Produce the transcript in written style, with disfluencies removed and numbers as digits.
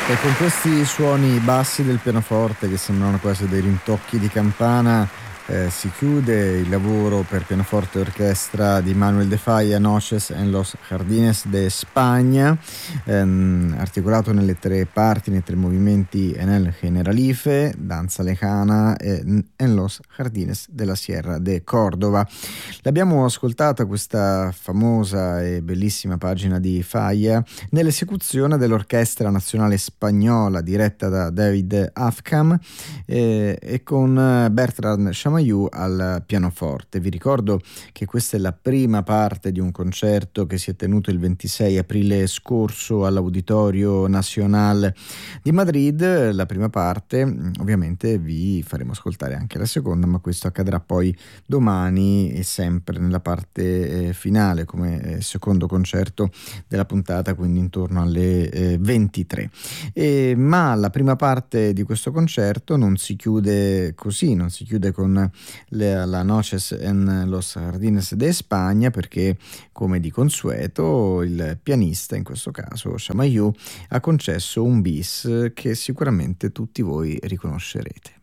E con questi suoni bassi del pianoforte che sembrano quasi dei rintocchi di campana, si chiude il lavoro per pianoforte e orchestra di Manuel de Falla, Noches en los Jardines de España, articolato nelle tre parti, nei tre movimenti En el Generalife, Danza Lejana e En los Jardines de la Sierra de Córdoba. L'abbiamo ascoltata questa famosa e bellissima pagina di Falla nell'esecuzione dell'Orchestra Nazionale Spagnola diretta da David Afkham e con Bertrand Chamayou al pianoforte. Vi ricordo che questa è la prima parte di un concerto che si è tenuto il 26 aprile scorso all'Auditorio Nacional di Madrid. La prima parte, ovviamente vi faremo ascoltare anche la seconda, ma questo accadrà poi domani e sempre nella parte finale come secondo concerto della puntata, quindi intorno alle 23. Ma la prima parte di questo concerto non si chiude così, non si chiude con la Noches en los Jardines de España, perché come di consueto il pianista, in questo caso Chamayou, ha concesso un bis che sicuramente tutti voi riconoscerete.